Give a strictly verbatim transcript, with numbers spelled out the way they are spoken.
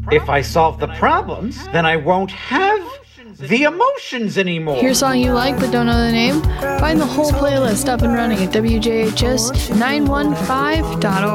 If I solve the problems, then I won't have the emotions anymore. Hear a song you like but don't know the name? Find the whole playlist up and running at W J H S nine one five dot org.